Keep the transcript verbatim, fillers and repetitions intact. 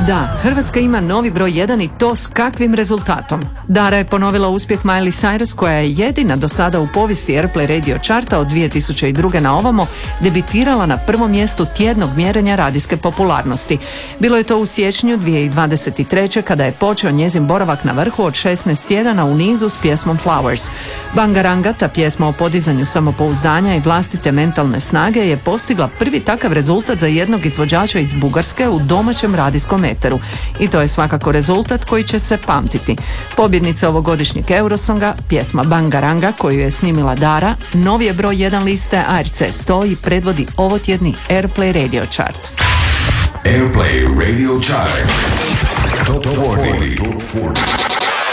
Da, Hrvatska ima novi broj jedan i to s kakvim rezultatom. Dara je ponovila uspjeh Miley Cyrus koja je jedina do sada u povijesti Airplay Radio charta od dvije tisuće druge na ovamo debitirala na prvom mjestu tjednog mjerenja radijske popularnosti. Bilo je to u siječnju dvije tisuće dvadeset treće kada je počeo njezin boravak na vrhu od šesnaest tjedana u nizu s pjesmom Flowers. Bangaranga, ta pjesma o podizanju samopouzdanja i vlastite mentalne snage, je postigla prvi takav rezultat za jednog izvođača iz Bugarske u domaćem radijskom eteru. I to je svakako rezultat koji će se pamtiti. Pobjednica ovogodišnjeg Eurosonga, pjesma Bangaranga koju je snimila Dara, novi je broj jedan liste A R C sto i predvodi ovotjedni Airplay Radio chart. Airplay Radio chart. Top četrdeset. Top četrdeset.